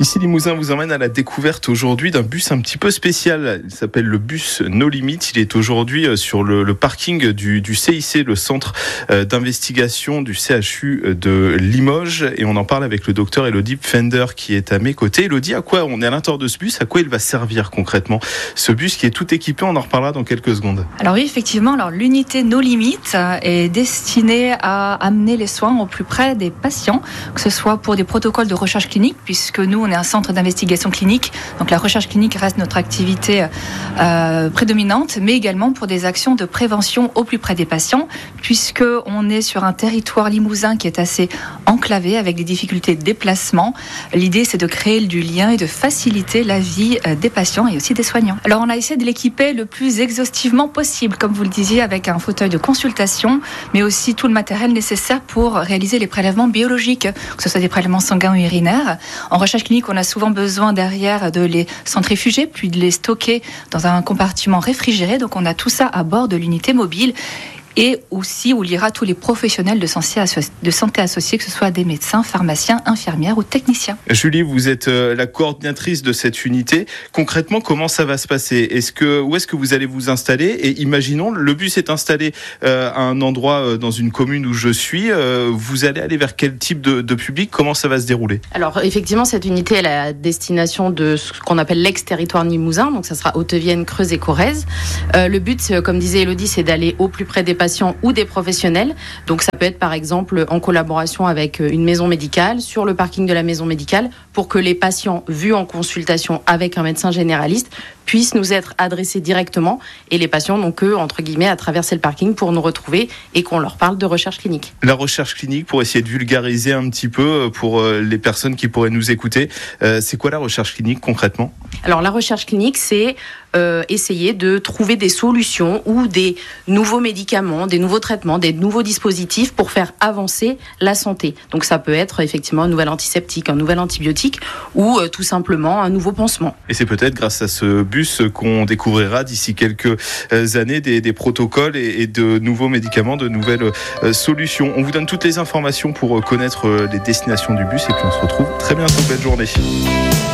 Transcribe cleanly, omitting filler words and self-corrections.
Ici, Limousin vous emmène à la découverte aujourd'hui d'un bus un petit peu spécial. Il s'appelle le bus No Limit. Il est aujourd'hui sur le parking du CIC, le centre d'investigation du CHU de Limoges. Et on en parle avec le docteur Elodie Pfender qui est à mes côtés. Elodie, à quoi on est à l'intérieur de ce bus? À quoi il va servir concrètement? Ce bus qui est tout équipé, on en reparlera dans quelques secondes. Alors oui, effectivement, l'unité No Limit est destinée à amener les soins au plus près des patients, que ce soit pour des protocoles de recherche clinique, puisque nous, on est un centre d'investigation clinique, donc la recherche clinique reste notre activité prédominante, mais également pour des actions de prévention au plus près des patients, puisque on est sur un territoire limousin qui est assez enclavé avec des difficultés de déplacement. L'idée, c'est de créer du lien et de faciliter la vie des patients et aussi des soignants. Alors, on a essayé de l'équiper le plus exhaustivement possible, comme vous le disiez, avec un fauteuil de consultation, mais aussi tout le matériel nécessaire pour réaliser les prélèvements biologiques, que ce soit des prélèvements sanguins ou urinaires. En recherche clinique, on a souvent besoin derrière de les centrifuger, puis de les stocker dans un compartiment réfrigéré. Donc on a tout ça à bord de l'unité mobile. Et aussi où il y aura tous les professionnels de santé associés, que ce soit des médecins, pharmaciens, infirmières ou techniciens. Julie, vous êtes la coordinatrice de cette unité. Concrètement, comment ça va se passer? Où est-ce que vous allez vous installer? Et imaginons, le bus est installé à un endroit dans une commune où je suis. Vous allez aller vers quel type de public? Comment ça va se dérouler? Alors, effectivement, cette unité est à destination de ce qu'on appelle l'ex-territoire limousin. Donc, ça sera Haute-Vienne, Creuse et Corrèze. Le but, comme disait Elodie, c'est d'aller au plus près des patients ou des professionnels. Donc ça peut être par exemple en collaboration avec une maison médicale, sur le parking de la maison médicale, pour que les patients vus en consultation avec un médecin généraliste puissent nous être adressés directement et les patients n'ont que, entre guillemets, à traverser le parking pour nous retrouver et qu'on leur parle de recherche clinique. La recherche clinique, pour essayer de vulgariser un petit peu pour les personnes qui pourraient nous écouter, c'est quoi la recherche clinique concrètement? Alors la recherche clinique, c'est essayer de trouver des solutions ou des nouveaux médicaments, des nouveaux traitements, des nouveaux dispositifs pour faire avancer la santé. Donc ça peut être effectivement un nouvel antiseptique, un nouvel antibiotique ou tout simplement un nouveau pansement. Et c'est peut-être grâce à ce bus qu'on découvrira d'ici quelques années des protocoles et de nouveaux médicaments, de nouvelles solutions. On vous donne toutes les informations pour connaître les destinations du bus et puis on se retrouve très bientôt. Belle journée.